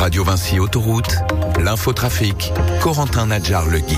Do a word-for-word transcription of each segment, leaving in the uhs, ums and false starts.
Radio Vinci Autoroute, l'infotrafic, Corentin Nadjar-Legui.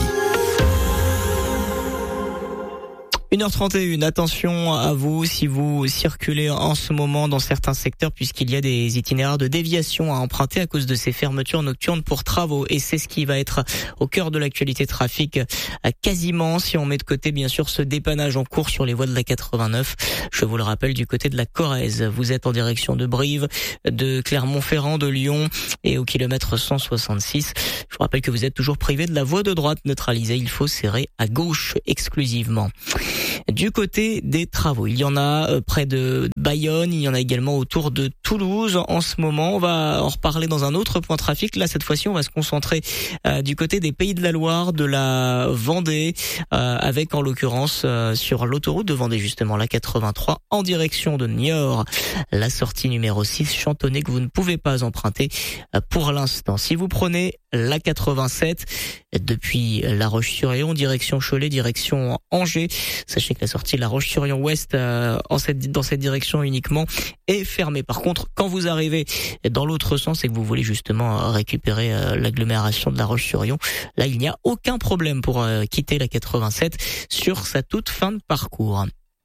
une heure trente et une, attention à vous si vous circulez en ce moment dans certains secteurs puisqu'il y a des itinéraires de déviation à emprunter à cause de ces fermetures nocturnes pour travaux et c'est ce qui va être au cœur de l'actualité trafic quasiment si on met de côté bien sûr ce dépannage en cours sur les voies de la quatre-vingt-neuf. Je vous le rappelle du côté de la Corrèze, vous êtes en direction de Brive, de Clermont-Ferrand, de Lyon et au kilomètre cent soixante-six. Je vous rappelle que vous êtes toujours privé de la voie de droite neutralisée, il faut serrer à gauche exclusivement. Du côté des travaux, il y en a près de Bayonne, il y en a également autour de Toulouse en ce moment. On va en reparler dans un autre point trafic. Là, cette fois-ci, on va se concentrer euh, du côté des Pays de la Loire, de la Vendée, euh, avec en l'occurrence euh, sur l'autoroute de Vendée, justement, la quatre-vingt-trois, en direction de Niort. La sortie numéro six, Chantonnay, que vous ne pouvez pas emprunter euh, pour l'instant. Si vous prenez la quatre-vingt-sept, depuis La Roche-sur-Yon, direction Cholet, direction Angers, sachez que la sortie de La Roche-sur-Yon Ouest euh, en cette, dans cette direction uniquement est fermée. Par contre, quand vous arrivez dans l'autre sens et que vous voulez justement récupérer euh, l'agglomération de La Roche-sur-Yon, là il n'y a aucun problème pour euh, quitter la quatre-vingt-sept sur sa toute fin de parcours.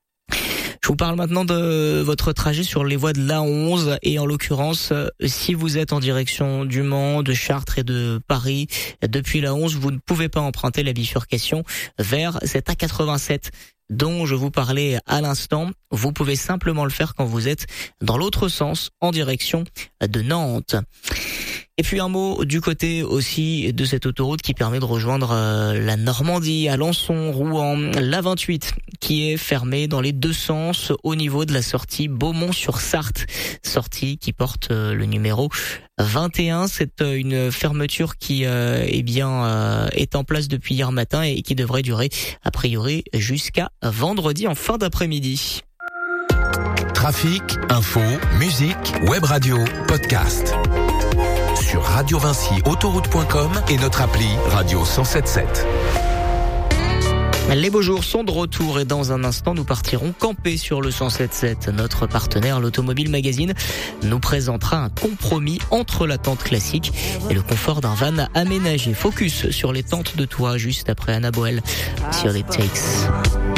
Je vous parle maintenant de votre trajet sur les voies de l'A onze et en l'occurrence, si vous êtes en direction du Mans, de Chartres et de Paris, depuis l'A onze, vous ne pouvez pas emprunter la bifurcation vers cette A quatre-vingt-sept dont je vous parlais à l'instant. Vous pouvez simplement le faire quand vous êtes dans l'autre sens, en direction de Nantes. Et puis un mot du côté aussi de cette autoroute qui permet de rejoindre euh, la Normandie, Alençon, Rouen, la vingt-huit qui est fermée dans les deux sens au niveau de la sortie Beaumont-sur-Sarthe, sortie qui porte euh, le numéro vingt et un. C'est euh, une fermeture qui euh, eh bien euh, est en place depuis hier matin et qui devrait durer a priori jusqu'à vendredi en fin d'après-midi. Trafic, info, musique, web radio, podcast. Sur radio vinci autoroute point com et notre appli Radio cent soixante-dix-sept. Les beaux jours sont de retour et dans un instant nous partirons camper sur le cent soixante-dix-sept. Notre partenaire, l'Automobile Magazine, nous présentera un compromis entre la tente classique et le confort d'un van aménagé. Focus sur les tentes de toit juste après Anna Boel sur les Takes.